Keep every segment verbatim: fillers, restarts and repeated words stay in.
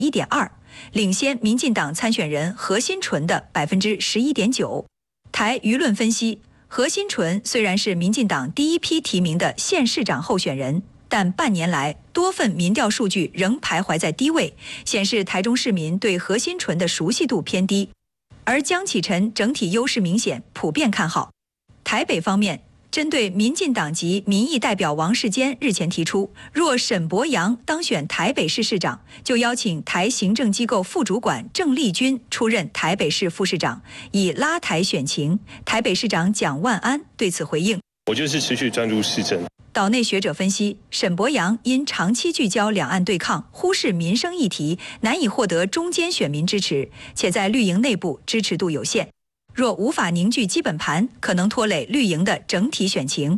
一点二，领先民进党参选人何新纯的百分之十一点九。台舆论分析，何新纯虽然是民进党第一批提名的县市长候选人，但半年来多份民调数据仍徘徊在低位，显示台中市民对何新纯的熟悉度偏低。而江启臣整体优势明显，普遍看好。台北方面，针对民进党籍民意代表王世坚日前提出，若沈伯洋当选台北市市长，就邀请台行政机构副主管郑丽君出任台北市副市长，以拉台选情。台北市长蒋万安对此回应：“ 我就是持续专注市政。” 岛内学者分析，沈伯洋因长期聚焦两岸对抗，忽视民生议题，难以获得中间选民支持，且在绿营内部支持度有限。若无法凝聚基本盘，可能拖累绿营的整体选情。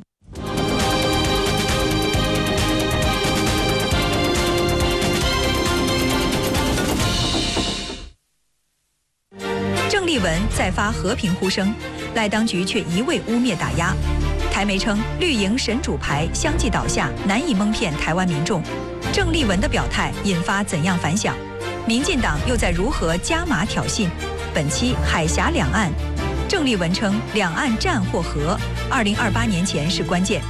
郑丽文再发和平呼声，赖当局却一味污蔑打压。台媒称，绿营神主牌相继倒下，难以蒙骗台湾民众。郑丽文的表态引发怎样反响？民进党又在如何加码挑衅？本期海峡两岸，郑丽文称两岸战或和，二零二八年前是关键。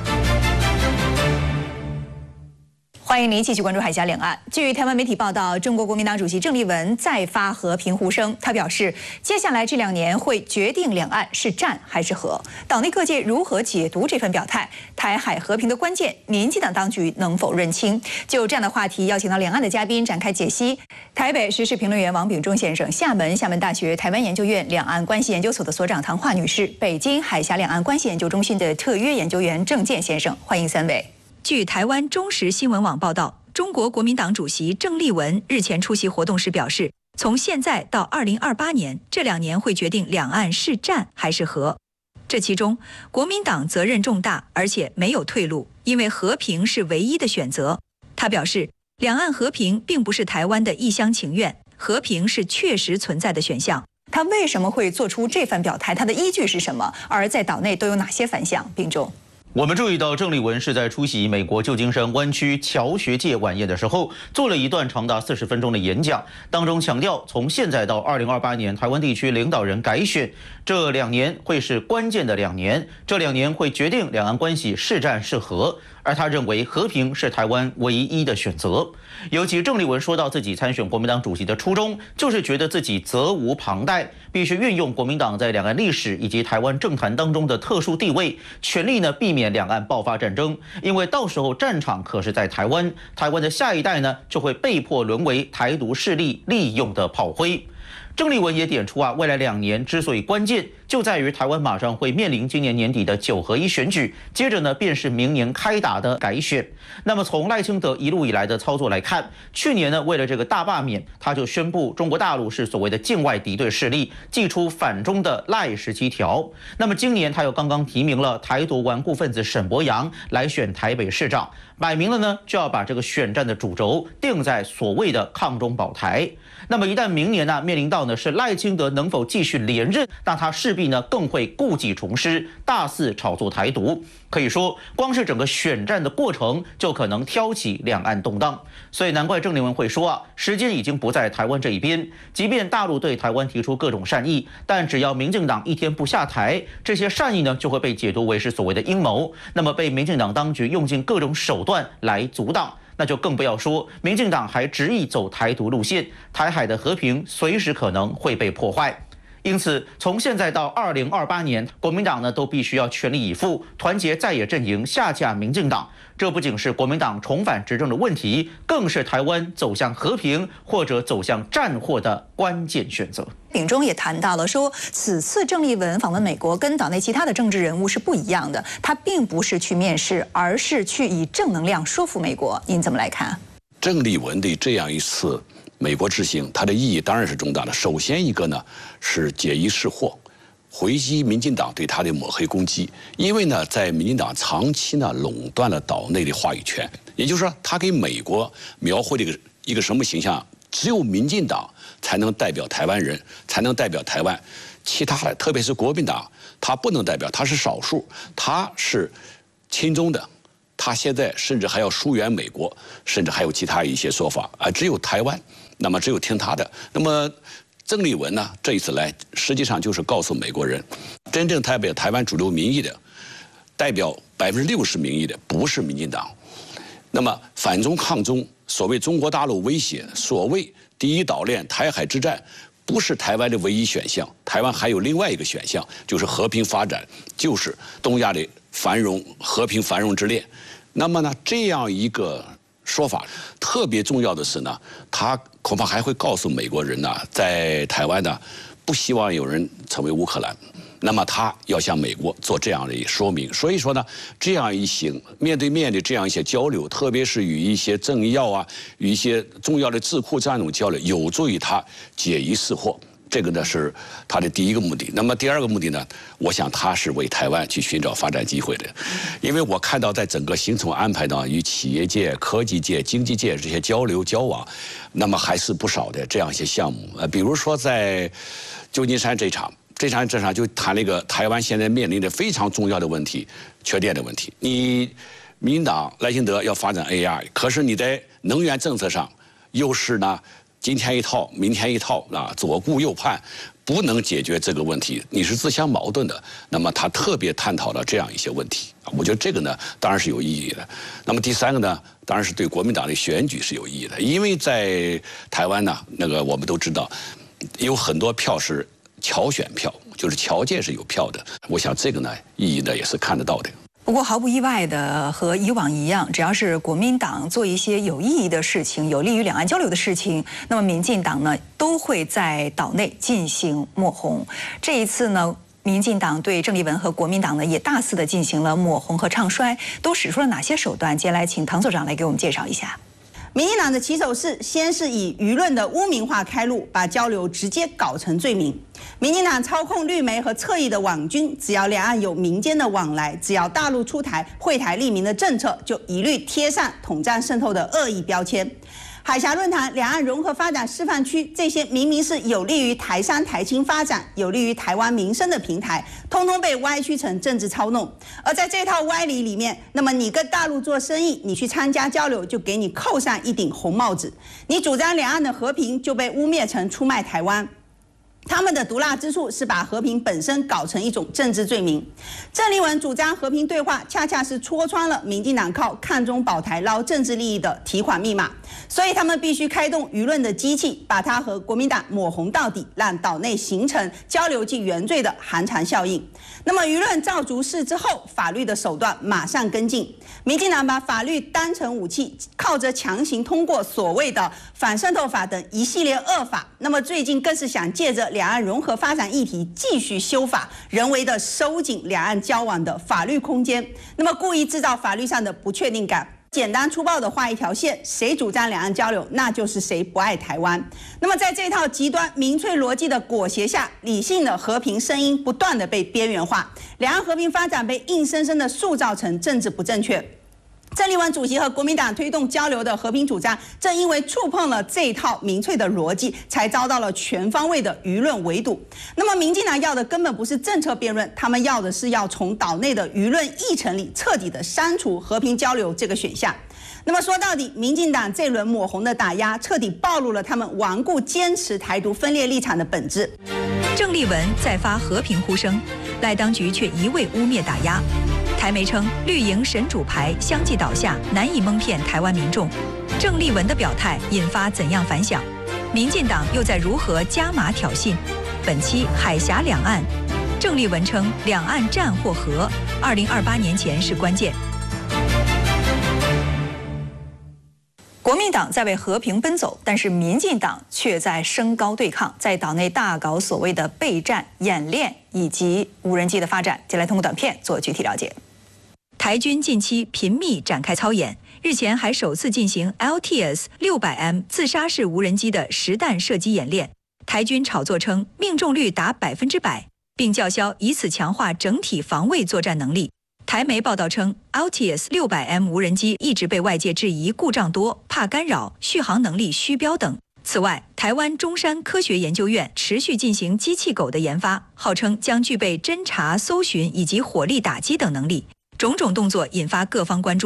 欢迎您继续关注海峡两岸。据台湾媒体报道，中国国民党主席郑丽文再发和平呼声。他表示，接下来这两年会决定两岸是战还是和。岛内各界如何解读这份表态？台海和平的关键，民进党当局能否认清？就这样的话题，邀请到两岸的嘉宾展开解析。台北时事评论员王秉忠先生，厦门厦门大学台湾研究院两岸关系研究所的所长唐华女士，北京海峡两岸关系研究中心的特约研究员郑健先生，欢迎三位。据台湾中时新闻网报道，中国国民党主席郑丽文日前出席活动时表示，从现在到二零二八年这两年会决定两岸是战还是和。这其中，国民党责任重大，而且没有退路，因为和平是唯一的选择。他表示，两岸和平并不是台湾的一厢情愿，和平是确实存在的选项。他为什么会做出这番表态？他的依据是什么？而在岛内都有哪些反响？秉忠。 我们注意到，郑丽文是在出席美国旧金山湾区侨学界晚宴的时候，做了一段长达四十分钟的演讲，当中强调，从现在到二零二八年，台湾地区领导人改选，这两年会是关键的两年，这两年会决定两岸关系是战是和。而他认为和平是台湾唯一的选择。尤其郑丽文说到自己参选国民党主席的初衷，就是觉得自己责无旁贷，必须运用国民党在两岸历史以及台湾政坛当中的特殊地位，全力呢避免两岸爆发战争，因为到时候战场可是在台湾，台湾的下一代呢就会被迫沦为台独势力利用的炮灰。郑丽文也点出啊，未来两年之所以关键，就在于台湾马上会面临今年年底的九合一选举，接着呢便是明年开打的改选。那么从赖清德一路以来的操作来看，去年呢为了这个大罢免，他就宣布中国大陆是所谓的境外敌对势力，祭出反中的赖十七条。那么今年他又刚刚提名了台独顽固分子沈伯洋来选台北市长，摆明了呢就要把这个选战的主轴定在所谓的抗中保台。那么一旦明年呢面临到呢是赖清德能否继续连任，那他势必呢更会故技重施，大肆炒作台独。可以说，光是整个选战的过程就可能挑起两岸动荡。所以难怪郑丽文会说啊，时间已经不在台湾这一边。即便大陆对台湾提出各种善意，但只要民进党一天不下台，这些善意呢就会被解读为是所谓的阴谋，那么被民进党当局用尽各种手段来阻挡。那就更不要说，民进党还执意走台独路线，台海的和平随时可能会被破坏。因此，从现在到二零二八年，国民党呢都必须要全力以赴，团结在野阵营，下架民进党。这不仅是国民党重返执政的问题，更是台湾走向和平或者走向战祸的关键选择。 秉忠也谈到了说，此次郑丽文访问美国跟岛内其他的政治人物是不一样的，他并不是去面试，而是去以正能量说服美国。您怎么来看？ 郑丽文的这样一次美国之行，它的意义当然是重大的。首先一个呢是解疑释惑，回击民进党对他的抹黑攻击。因为呢，在民进党长期呢垄断了岛内的话语权，也就是说，他给美国描绘了一个一个什么形象？只有民进党才能代表台湾人，才能代表台湾，其他的，特别是国民党，他不能代表，他是少数，他是亲中的。他现在甚至还要疏远美国，甚至还有其他一些说法啊。只有台湾那么只有听他的。那么郑丽文呢，这一次来实际上就是告诉美国人，真正代表台湾主流民意的，代表百分之六十民意的不是民进党。那么反中抗中，所谓中国大陆威胁，所谓第一岛链、台海之战，不是台湾的唯一选项。台湾还有另外一个选项，就是和平发展，就是东亚的繁荣、和平繁荣之恋。那么呢，这样一个说法特别重要的是呢，他恐怕还会告诉美国人呢，在台湾呢，不希望有人成为乌克兰。那么他要向美国做这样的说明，所以说呢，这样一些面对面的这样一些交流，特别是与一些政要啊，与一些重要的智库这样一种交流，有助于他解疑释惑。这个呢是他的第一个目的。那么第二个目的呢，我想他是为台湾去寻找发展机会的，因为我看到在整个行程安排呢，与企业界、科技界、经济界这些交流交往，那么还是不少的这样一些项目。呃，比如说在旧金山这场。这场这场就谈了一个台湾现在面临的非常重要的问题，缺电的问题。你民进党赖清德要发展 A I， 可是你在能源政策上又是呢今天一套明天一套啊，左顾右盼，不能解决这个问题，你是自相矛盾的。那么他特别探讨了这样一些问题，我觉得这个呢当然是有意义的。那么第三个呢，当然是对国民党的选举是有意义的，因为在台湾呢，那个我们都知道有很多票是侨选票，就是侨界是有票的。我想这个呢，意义呢也是看得到的。 不过毫不意外的，和以往一样，只要是国民党做一些有意义的事情、有利于两岸交流的事情，那么民进党呢都会在岛内进行抹红。这一次呢，民进党对郑丽文和国民党呢也大肆的进行了抹红和唱衰，都使出了哪些手段？接下来请唐所长来给我们介绍一下。 民进党的起手式，先是以舆论的污名化开路，把交流直接搞成罪名。民进党操控绿媒和侧翼的网军，只要两岸有民间的往来，只要大陆出台惠台利民的政策，就一律贴上统战渗透的恶意标签。海峡论坛、两岸融合发展示范区，这些明明是有利于台商台青发展、有利于台湾民生的平台，通通被歪曲成政治操弄。而在这套歪理里面，那么你跟大陆做生意，你去参加交流，就给你扣上一顶红帽子；你主张两岸的和平，就被污蔑成出卖台湾。他们的毒辣之处是把和平本身搞成一种政治罪名。郑丽文主张和平对话，恰恰是戳穿了民进党靠看中保台捞政治利益的提款密码，所以他们必须开动舆论的机器，把它和国民党抹红到底，让岛内形成交流即原罪的寒蝉效应。那么舆论造逐事之后，法律的手段马上跟进。民进党把法律当成武器，靠着强行通过所谓的反渗透法等一系列恶法，那么最近更是想借着两岸融合发展议题继续修法，人为的收紧两岸交往的法律空间，那么故意制造法律上的不确定感。简单粗暴的画一条线，谁主张两岸交流，那就是谁不爱台湾。那么在这套极端民粹逻辑的裹挟下，理性的和平声音不断的被边缘化，两岸和平发展被硬生生的塑造成政治不正确。郑丽文主席和国民党推动交流的和平主张，正因为触碰了这一套民粹的逻辑，才遭到了全方位的舆论围堵。那么民进党要的根本不是政策辩论，他们要的是要从岛内的舆论议程里彻底的删除和平交流这个选项。那么说到底，民进党这轮抹红的打压，彻底暴露了他们顽固坚持台独分裂立场的本质。 郑丽文再发和平呼声，赖当局却一味污蔑打压。台媒称绿营神主牌相继倒下，难以蒙骗台湾民众。郑丽文的表态引发怎样反响？民进党又在如何加码挑衅？本期海峡两岸，郑丽文称两岸战或和，二零二八年前是关键。国民党在为和平奔走，但是民进党却在升高对抗，在岛内大搞所谓的备战演练以及无人机的发展。接下来通过短片做具体了解。台军近期频密展开操演，日前还首次进行 L T S 六百 M 自杀式无人机的实弹射击演练。台军炒作称命中率达百分之百，并叫嚣以此强化整体防卫作战能力。台媒报道称 L T S 六百 M 无人机一直被外界质疑故障多、怕干扰、续航能力虚标等。此外，台湾中山科学研究院持续进行机器狗的研发，号称将具备侦查、搜寻以及火力打击等能力。种种动作引发各方关注。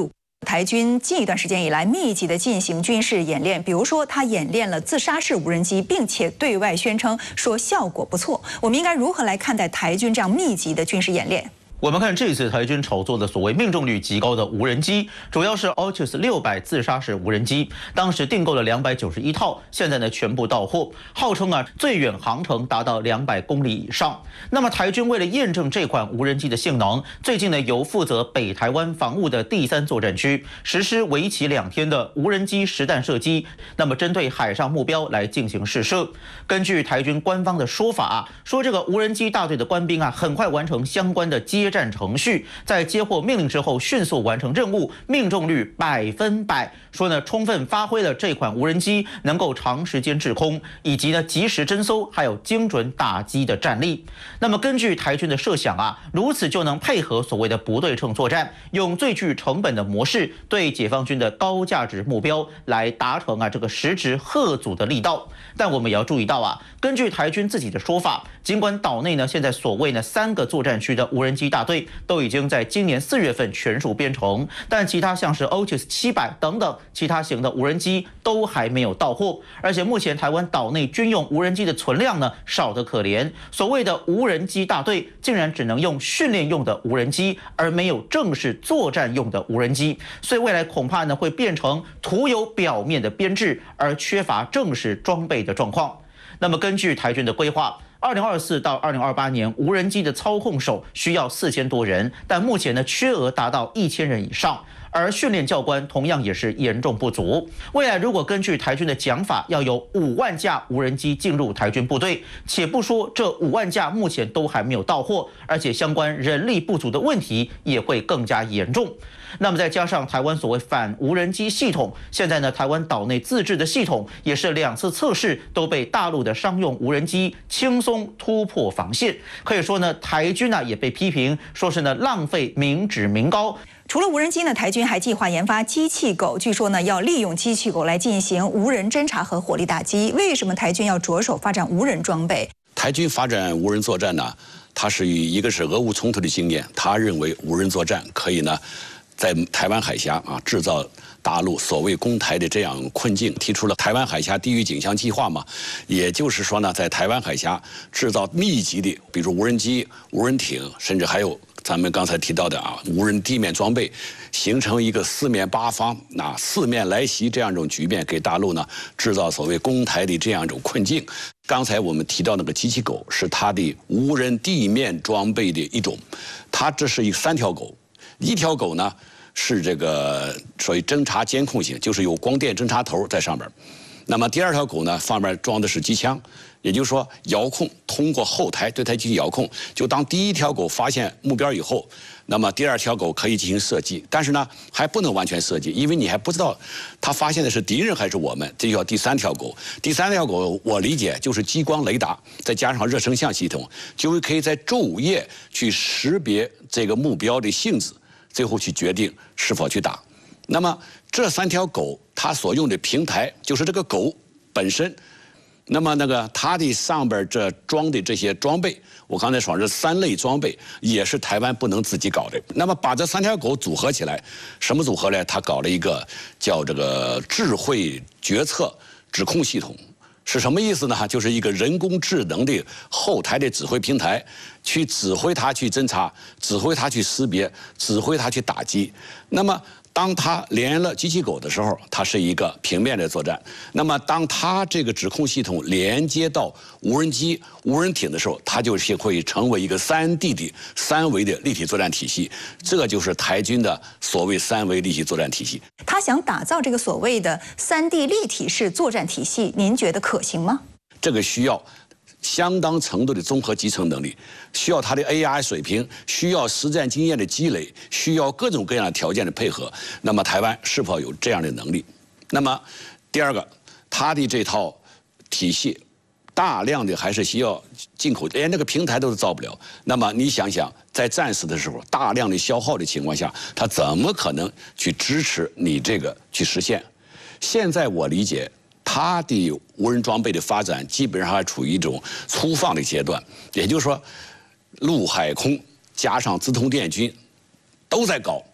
台军近一段时间以来密集的进行军事演练，比如说他演练了自杀式无人机，并且对外宣称说效果不错。我们应该如何来看待台军这样密集的军事演练？ 我们看这次台军炒作的所谓命中率极高的无人机，主要是 Autos 六百自杀式无人机，当时订购了两百九十一套，现在呢全部到货，号称啊最远航程达到两百公里以上。那么台军为了验证这款无人机的性能，最近呢由负责北台湾防务的第三作战区实施为期两天的无人机实弹射击，那么针对海上目标来进行试射。根据台军官方的说法啊，说这个无人机大队的官兵啊很快完成相关的接战程序，在接获命令之后迅速完成任务，命中率百分百。说呢，充分发挥了这款无人机能够长时间滞空，以及呢及时侦搜，还有精准打击的战力。那么根据台军的设想啊，如此就能配合所谓的不对称作战，用最具成本的模式对解放军的高价值目标来达成啊这个实质吓阻的力道。但我们也要注意到啊，根据台军自己的说法，尽管岛内呢现在所谓呢三个作战区的无人机大队都已经在今年四月份全数编成，但其他像是 Autos 七百等等其他型的无人机都还没有到货，而且目前台湾岛内军用无人机的存量呢少得可怜，所谓的无人机大队竟然只能用训练用的无人机，而没有正式作战用的无人机，所以未来恐怕呢会变成徒有表面的编制，而缺乏正式装备的状况。那么根据台军的规划，二零二四到二零二八年无人机的操控手需要四千多人，但目前呢缺额达到一千人以上，而训练教官同样也是严重不足。未来如果根据台军的讲法，要有五万架无人机进入台军部队，且不说这五万架目前都还没有到货，而且相关人力不足的问题也会更加严重。那么再加上台湾所谓反无人机系统，现在呢台湾岛内自制的系统也是两次测试都被大陆的商用无人机轻松突破防线，可以说呢台军呢也被批评说是呢浪费民脂民膏。 除了无人机呢，台军还计划研发机器狗，据说呢要利用机器狗来进行无人侦察和火力打击。为什么台军要着手发展无人装备？ 台军发展无人作战呢，它是以一个是俄乌冲突的经验，他认为无人作战可以呢在台湾海峡啊制造大陆所谓攻台的这样困境，提出了台湾海峡地域景象计划嘛，也就是说呢，在台湾海峡制造密集的，比如无人机、无人艇，甚至还有咱们刚才提到的啊无人地面装备，形成一个四面八方啊四面来袭这样一种局面，给大陆呢制造所谓攻台的这样一种困境。刚才我们提到那个机器狗是它的无人地面装备的一种，它这是一三条狗。一条狗呢是这个属于侦察监控型，就是有光电侦察头在上边。那么第二条狗呢，上面装的是机枪，也就是说遥控，通过后台对它进行遥控。就当第一条狗发现目标以后，那么第二条狗可以进行射击，但是呢还不能完全射击，因为你还不知道它发现的是敌人还是我们，这就叫第三条狗。第三条狗我理解就是激光雷达再加上热成像系统，就可以在昼夜去识别这个目标的性质，最后去决定是否去打。那么这三条狗它所用的平台就是这个狗本身，那么那个它的上边这装的这些装备，我刚才说这三类装备也是台湾不能自己搞的。那么把这三条狗组合起来，什么组合呢？它搞了一个叫这个智慧决策指控系统。是什么意思呢？就是一个人工智能的后台的指挥平台，去指挥它去侦察，指挥它去识别，指挥它去打击。那么当它连了机器狗的时候，它是一个平面的作战。那么当它这个指控系统连接到无人机、无人艇的时候，它就是会成为一个三 D 的三维的立体作战体系。这就是台军的所谓三维立体作战体系。 他想打造这个所谓的三 D 立体式作战体系，您觉得可行吗？ 这个需要相当程度的综合集成能力，需要它的 A I 水平，需要实战经验的积累，需要各种各样的条件的配合。那么台湾是否有这样的能力？那么第二个，它的这套体系大量的还是需要进口，连这个平台都是造不了。那么你想想，在战时的时候，大量的消耗的情况下，它怎么可能去支持你这个去实现？现在我理解，它的无人装备的发展基本上还处于一种粗放的阶段，也就是说，陆海空加上自通电军都在搞，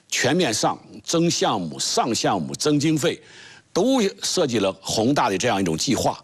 全面上增项目、上项目、增经费，都设计了宏大的这样一种计划。